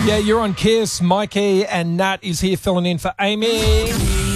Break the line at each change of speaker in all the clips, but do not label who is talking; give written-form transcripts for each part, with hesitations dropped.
Yeah, you're on Kiss. Mikey and Nat is here filling in for Amy.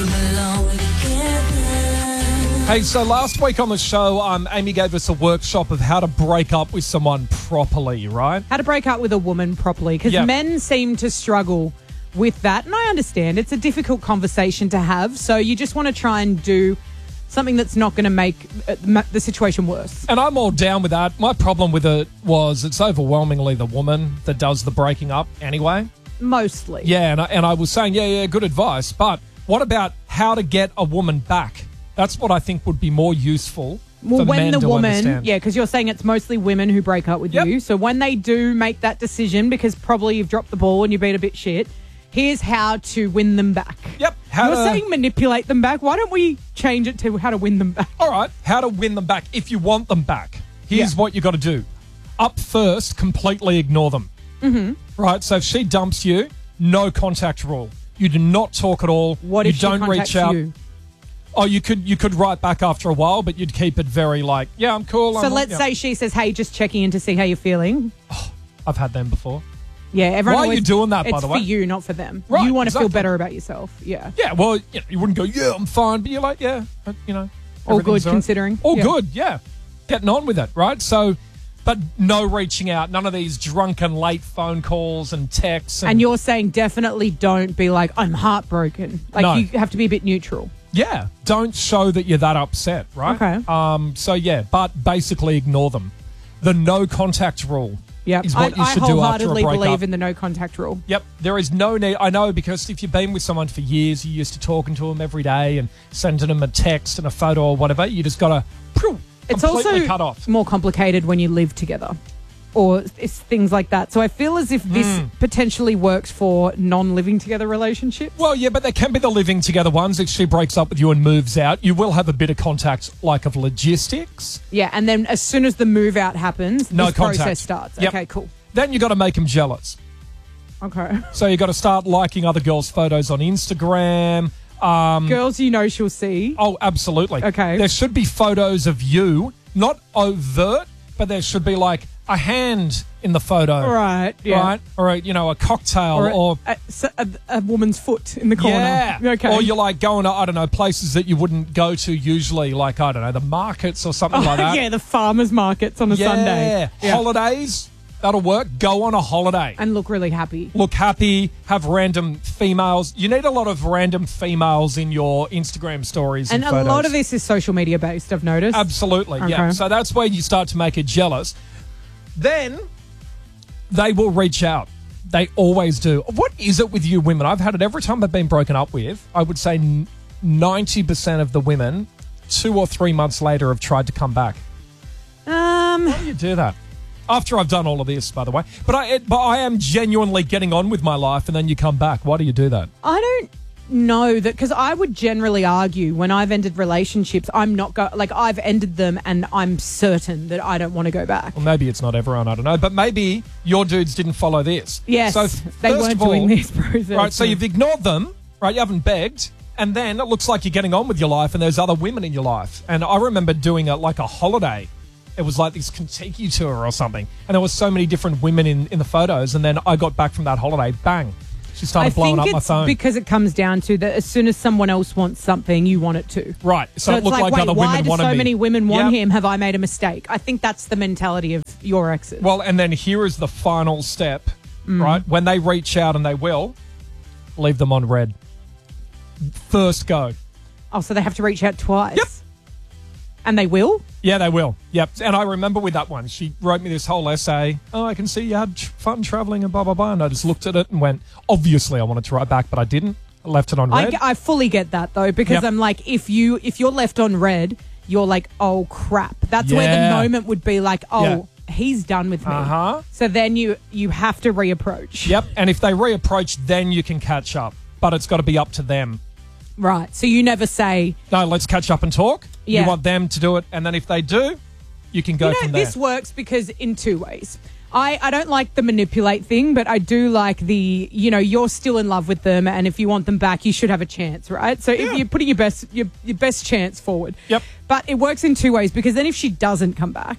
Hey, so last week on the show, Amy gave us a workshop of how to break up with someone properly, right?
How to break up with a woman properly, because men seem to struggle with that, and I understand it's a difficult conversation to have, so you just want to try and do something that's not going to make the situation worse.
And I'm all down with that. My problem with it was it's overwhelmingly the woman that does the breaking up anyway.
Mostly.
Yeah, and I was saying, good advice, but what about how to get a woman back? That's what I think would be more useful for men to understand.
Yeah, because you're saying it's mostly women who break up with you, so when they do make that decision, because probably you've dropped the ball and you've been a bit shit, here's how to win them back.
Yep.
You're saying manipulate them back. Why don't we change it to how to win them back?
All right. How to win them back. If you want them back, here's what you got to do. Up first, completely ignore them. Mm-hmm. Right. So if she dumps you, no contact rule. You do not talk at all.
What if
you don't
she contacts
reach out?
you?
Oh, you could write back after a while, but you'd keep it very like, yeah, I'm cool.
So let's say she says, hey, just checking in to see how you're feeling.
Oh, I've had them before.
Yeah, everyone.
Why are you doing that, by the way?
It's for you, not for them.
Right,
you want to feel
exactly.
better about yourself. Yeah.
Yeah, well, you wouldn't go, yeah, I'm fine, but you're like, yeah, but,
all good
right.
considering.
All good, yeah. Getting on with it, right? So, but no reaching out, none of these drunken late phone calls and texts.
And you're saying definitely don't be like, I'm heartbroken. Like,
No.
you have to be a bit neutral.
Yeah, don't show that you're that upset, right?
Okay.
So, yeah, but basically ignore them. The no contact rule.
Yep.
Is what you should do after a
wholeheartedly
breakup.
believe in the no contact rule.
Yep, there is no need. I know, because if you've been with someone for years, you're used to talking to them every day and sending them a text and a photo or whatever. You just got to
It's
completely
also
cut off.
more complicated when you live together or it's things like that. So I feel as if this potentially works for non-living together relationships.
Well, yeah, but there can be the living together ones. If she breaks up with you and moves out, you will have a bit of contact, like of logistics.
Yeah, and then as soon as the move out happens,
No
this
contact.
process starts.
Yep.
Okay, cool.
Then you got to make them jealous.
Okay.
So you got to start liking other girls' photos on Instagram.
Girls you know she'll see.
Oh, absolutely.
Okay.
There should be photos of you, not overt, but there should be like a hand in the photo.
Right, yeah.
Right? Or a cocktail or
a woman's foot in the corner.
Yeah.
Okay.
Or you're like going to, places that you wouldn't go to usually, like, the markets or something like that.
Yeah, the farmers markets on a Sunday. Yeah.
Holidays, that'll work. Go on a holiday.
And look really happy.
Look happy, have random females. You need a lot of random females in your Instagram stories and
a
photos.
lot of this is social media based, I've noticed.
Absolutely,
Okay.
yeah. So that's where you start to make her jealous. Then they will reach out. They always do. What is it with you women? I've had it every time I've been broken up with. I would say 90% of the women, 2 or 3 months later, have tried to come back. Why do you do that? After I've done all of this, by the way. But I am genuinely getting on with my life, and then you come back. Why do you do that?
I don't know that, because I would generally argue when I've ended relationships, I'm not I've ended them and I'm certain that I don't want to go back.
Well, maybe it's not everyone, I don't know. But maybe your dudes didn't follow this.
Yes,
so
they weren't doing this process.
Right, so you've ignored them, right? You haven't begged. And then it looks like you're getting on with your life and there's other women in your life. And I remember doing a holiday. It was like this Kentucky tour or something. And there was so many different women in the photos. And then I got back from that holiday, bang. She started blowing up my phone.
I think it's because it comes down to that as soon as someone else wants something, you want it too.
Right. So it
it's
looked like
wait,
other women wanted me.
why do so many women want him? Have I made a mistake? I think that's the mentality of your exes.
Well, and then here is the final step, right? When they reach out, and they will, leave them on red. First go.
Oh, so they have to reach out twice?
Yep.
And they will?
Yeah, they will. Yep. And I remember with that one, she wrote me this whole essay. Oh, I can see you had fun traveling and blah, blah, blah. And I just looked at it and went, obviously I wanted to write back, but I didn't. I left it on red.
I fully get that, though, because I'm like, if you're left on red, you're like, oh, crap. That's where the moment would be like, oh, he's done with me.
Uh-huh.
So then you have to reapproach.
Yep. And if they reapproach, then you can catch up. But it's got to be up to them.
Right. So you never say,
no, let's catch up and talk.
Yeah.
You want them to do it. And then if they do, you can go from there.
This works because in two ways. I don't like the manipulate thing, but I do like the, you're still in love with them, and if you want them back, you should have a chance, right? So if you're putting your best chance forward.
Yep.
But it works in two ways, because then if she doesn't come back,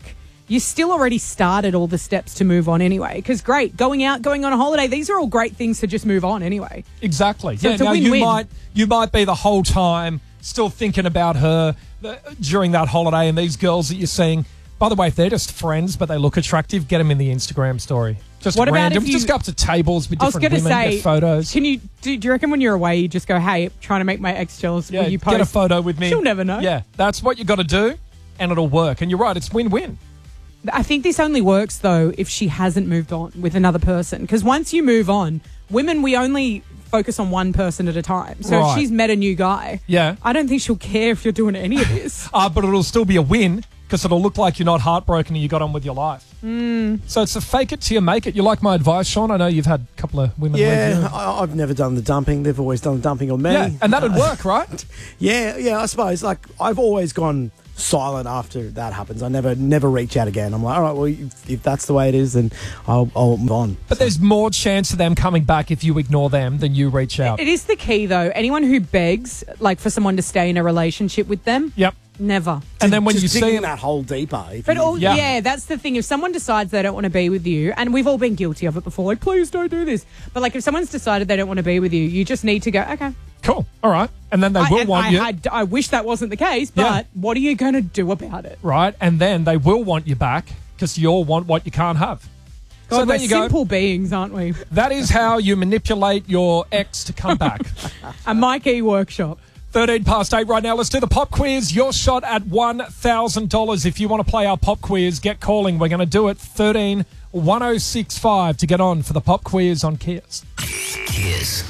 you still already started all the steps to move on anyway. Because great, going out, going on a holiday, these are all great things to just move on anyway.
Exactly.
So
yeah.
it's a
Now
win-win.
you might be the whole time still thinking about her during that holiday, and these girls that you're seeing. By the way, if they're just friends but they look attractive, get them in the Instagram story. Just
What about
random.
if you-
Just go up to tables with
I was
different
going to
women,
say,
get photos.
Can you do you reckon when you're away, you just go, hey, trying to make my ex jealous?
Yeah,
Will you post?
get a photo with me.
She'll never know.
Yeah, that's what you got to do, and it'll work. And you're right, it's win-win.
I think this only works, though, if she hasn't moved on with another person. Because once you move on, women, we only focus on one person at a time. So
Right.
if she's met a new guy,
Yeah.
I don't think she'll care if you're doing any of this.
But it'll still be a win because it'll look like you're not heartbroken and you got on with your life. So it's a fake it till you make it. You like my advice, Sean? I know you've had a couple of women leave you.
Yeah, I've never done the dumping. They've always done the dumping on me.
Yeah, and that'd work, right?
Yeah, I suppose. Like, I've always gone silent after that happens. I never reach out again. I'm like, all right, well, if that's the way it is, then I'll move on.
But there's more chance of them coming back if you ignore them than you reach out.
It is the key, though. Anyone who begs, like, for someone to stay in a relationship with them,
Yep.
never.
And then when
Just
you see
digging
them,
that hole deeper. If
But
you-
yeah, that's the thing. If someone decides they don't want to be with you, and we've all been guilty of it before, like, please don't do this. But, like, if someone's decided they don't want to be with you, you just need to go, okay.
cool, all right. And then they will want you.
I wish that wasn't the case, but
Yeah.
what are you going to do about it?
Right, and then they will want you back because you all want what you can't have.
God,
so there
we're
you go.
simple beings, aren't we?
That is how you manipulate your ex to come back.
A Mike E workshop.
13 past 8 right now. Let's do the pop quiz. Your shot at $1,000. If you want to play our pop quiz, get calling. We're going to do it 13 1065 to get on for the pop quiz on Kiss.
Kiss.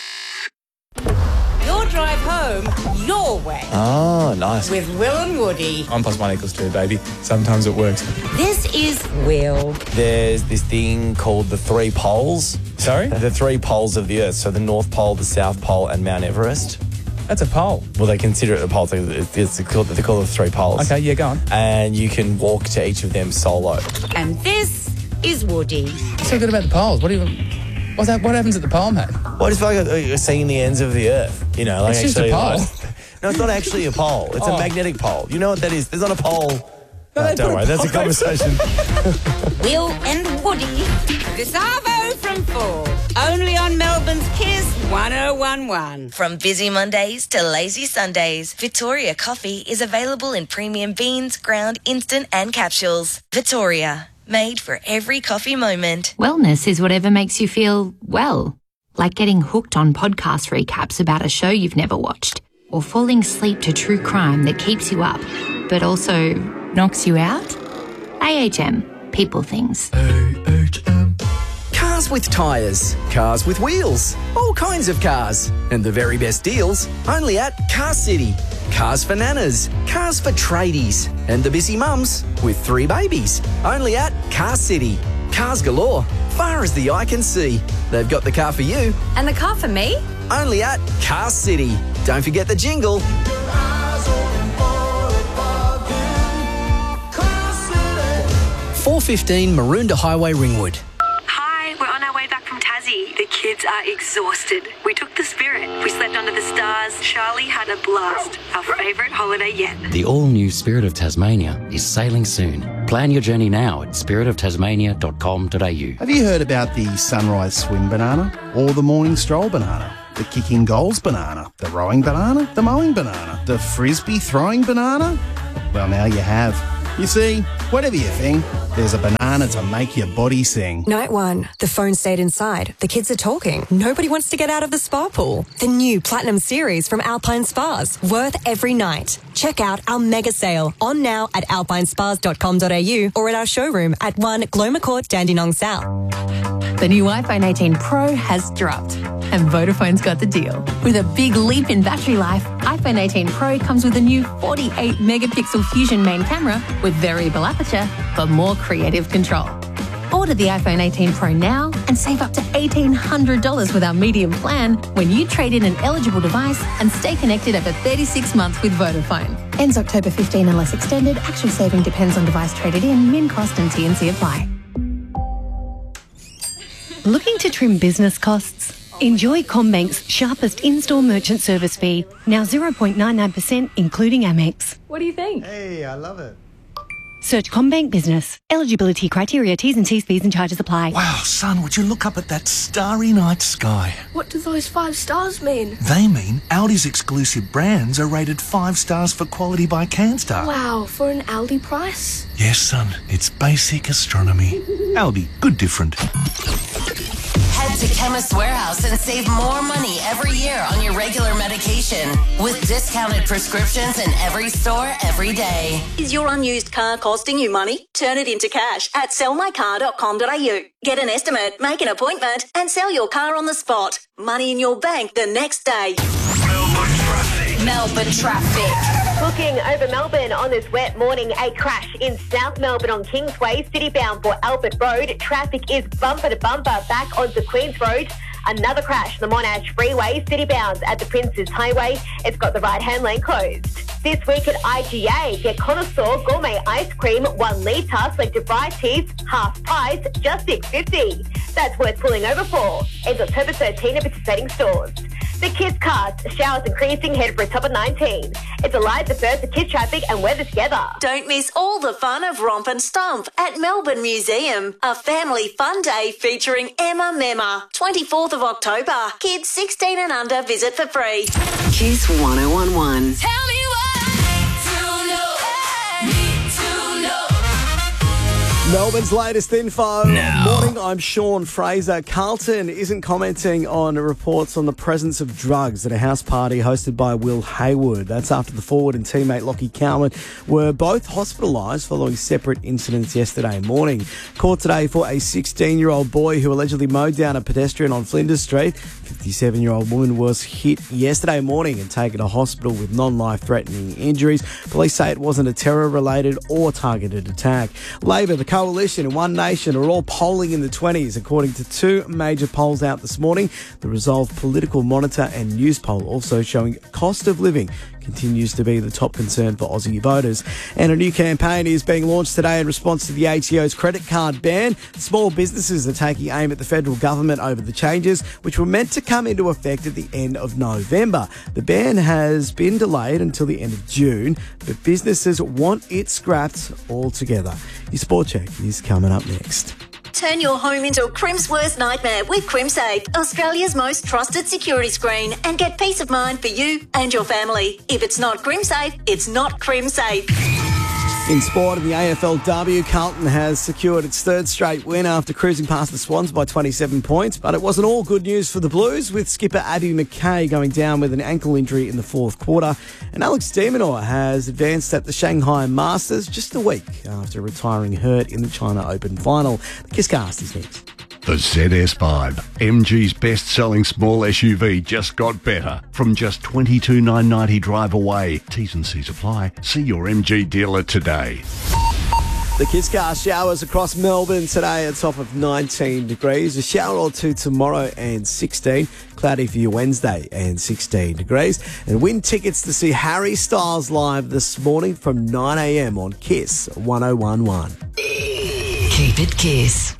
Your drive home, your way.
Oh, nice.
With Will and Woody.
1 + 1 = 2, baby. Sometimes it works.
This is Will.
There's this thing called the three poles.
Sorry?
The three poles of the Earth. So the North Pole, the South Pole, and Mount Everest.
That's a pole.
Well, they consider it a pole. They call it the three poles.
Okay, yeah, go on.
And you can walk to each of them solo.
And this is Woody.
What's so good about the poles? What happens at the pole, mate?
Well, I just feel like you're seeing the ends of the Earth. You know, like
It's just a pole.
No, it's not actually a pole. It's a magnetic pole. You know what that is? There's not a pole. No, don't worry. That's a conversation.
Will and Woody. Gustavo from 4. Only on Melbourne's Kiss 1011.
From busy Mondays to lazy Sundays, Victoria Coffee is available in premium beans, ground, instant and capsules. Victoria, made for every coffee moment.
Wellness is whatever makes you feel well, like getting hooked on podcast recaps about a show you've never watched, or falling asleep to true crime that keeps you up, but also knocks you out. AHM, people things.
Cars with tyres, cars with wheels, all kinds of cars. And the very best deals only at Car City. Cars for nanas, cars for tradies, and the busy mums with 3 babies. Only at Car City. Cars galore, far as the eye can see. They've got the car for you.
And the car for me?
Only at Car City. Don't forget the jingle. 415 Maroondah Highway, Ringwood.
Hi, we're on our way back from Tassie. The kids are exhausted. We took the Spirit. We slept under the stars. Charlie had a blast. Our favourite holiday yet.
The all-new Spirit of Tasmania is sailing soon. Plan your journey now at spiritoftasmania.com.au.
Have you heard about the sunrise swim banana? Or the morning stroll banana? The kicking goals banana? The rowing banana? The mowing banana? The frisbee throwing banana? Well, now you have. You see, whatever you think, there's a banana to make your body sing.
Night 1. The phone stayed inside. The kids are talking. Nobody wants to get out of the spa pool. The new Platinum Series from Alpine Spas. Worth every night. Check out our mega sale on now at alpinespas.com.au or at our showroom at 1 Gloma Court, Dandenong South.
The new iPhone 18 Pro has dropped, and Vodafone's got the deal. With a big leap in battery life, iPhone 18 Pro comes with a new 48-megapixel Fusion main camera with variable aperture for more creative control. Order the iPhone 18 Pro now and save up to $1,800 with our medium plan when you trade in an eligible device and stay connected over 36 months with Vodafone. Ends October 15 unless extended. Actual saving depends on device traded in. Min cost and T&C apply.
Looking to trim business costs? Enjoy CommBank's sharpest in-store merchant service fee, now 0.99% including Amex.
What do you think?
Hey, I love it.
Search CommBank Business. Eligibility criteria, T's and C's, fees and charges apply.
Wow, son, would you look up at that starry night sky?
What do those 5 stars mean?
They mean Aldi's exclusive brands are rated 5 stars for quality by CanStar.
Wow, for an Aldi price?
Yes, son, it's basic astronomy. Aldi, good different.
Head to Chemist Warehouse and save more money every year on your regular medication with discounted prescriptions in every store every day.
Is your unused car costing you money? Turn it into cash at sellmycar.com.au. Get an estimate, make an appointment and sell your car on the spot. Money in your bank the next day.
Melbourne traffic.
Looking over Melbourne on this wet morning, a crash in South Melbourne on Kingsway, city-bound for Albert Road. Traffic is bumper to bumper back onto Queens Road. Another crash on the Monash Freeway, city-bound at the Princes Highway. It's got the right-hand lane closed. This week at IGA, get Connoisseur Gourmet Ice Cream 1 litre, selected varieties, half price, just $6.50. That's worth pulling over for. Ends October 13 at participating stores. The Kids Cast, showers increasing, headed for a top of 19. It's a light the first for kids traffic and weather together.
Don't miss all the fun of Romp and Stomp at Melbourne Museum. A family fun day featuring Emma Memma. 24th of October. Kids 16 and under visit for free.
Kiss 1011.
Tell me
Melbourne's latest info.
Now.
Morning, I'm Sean Fraser. Carlton isn't commenting on reports on the presence of drugs at a house party hosted by Will Hayward. That's after the forward and teammate Lockie Cowan were both hospitalised following separate incidents yesterday morning. Caught today for a 16-year-old boy who allegedly mowed down a pedestrian on Flinders Street. 57-year-old woman was hit yesterday morning and taken to hospital with non-life-threatening injuries. Police say it wasn't a terror-related or targeted attack. Labor, the Coalition and One Nation are all polling in the 20s, according to 2 major polls out this morning. The Resolve Political Monitor and News poll also showing cost of living continues to be the top concern for Aussie voters. And a new campaign is being launched today in response to the ATO's credit card ban. Small businesses are taking aim at the federal government over the changes, which were meant to come into effect at the end of November. The ban has been delayed until the end of June, but businesses want it scrapped altogether. Your Sport Check is coming up next.
Turn your home into a Crim's worst nightmare with CrimSafe, Australia's most trusted security screen, and get peace of mind for you and your family. If it's not CrimSafe, it's not CrimSafe.
In sport, in the AFLW, Carlton has secured its 3rd straight win after cruising past the Swans by 27 points. But it wasn't all good news for the Blues, with skipper Abby McKay going down with an ankle injury in the 4th quarter. And Alex de Minaur has advanced at the Shanghai Masters just a week after retiring hurt in the China Open final. The Kisscast is next.
The ZS5, MG's best-selling small SUV, just got better. From just $22,990 drive away. T's and C's apply. See your MG dealer today.
The Kisscast, showers across Melbourne today, a top of 19 degrees. A shower or two tomorrow and 16. Cloudy for your Wednesday and 16 degrees. And win tickets to see Harry Styles live this morning from 9 a.m. on Kiss 1011.
Keep it Kiss.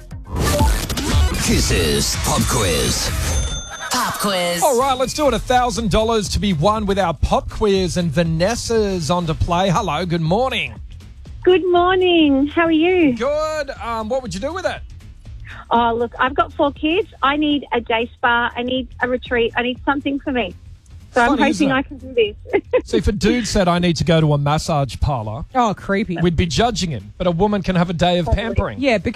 Kiss's Pop Quiz.
Pop quiz.
All right, let's do it. $1,000 to be won with our pop quiz, and Vanessa's on to play. Hello, good morning.
Good morning. How are you?
Good. What would you do with it?
Oh, look, I've got 4 kids. I need a day spa. I need a retreat. I need something for me. So I'm hoping I can do this.
See, if a dude said I need to go to a massage parlour,
oh, creepy,
we'd be judging him. But a woman can have a day of pampering.
Yeah, because